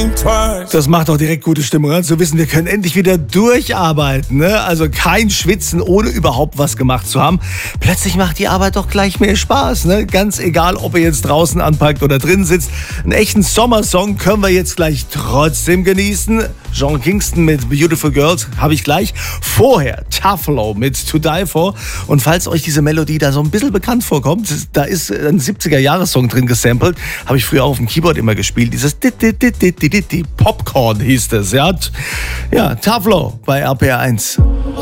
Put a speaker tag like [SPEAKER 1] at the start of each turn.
[SPEAKER 1] Das macht doch direkt gute Stimmung, an zu wissen, wir können endlich wieder durcharbeiten. Ne? Also kein Schwitzen, ohne überhaupt was gemacht zu haben. Plötzlich macht die Arbeit doch gleich mehr Spaß. Ne? Ganz egal, ob ihr jetzt draußen anpackt oder drin sitzt. Einen echten Sommersong können wir jetzt gleich trotzdem genießen. John Kingston mit Beautiful Girls habe ich gleich. Vorher Taflo mit To Die For. Und falls euch diese Melodie da so ein bisschen bekannt vorkommt, da ist ein 70er-Jahres-Song drin gesampelt. Habe ich früher auf dem Keyboard immer gespielt. Dieses Popcorn hieß es. Ja, Taflo bei RPR 1.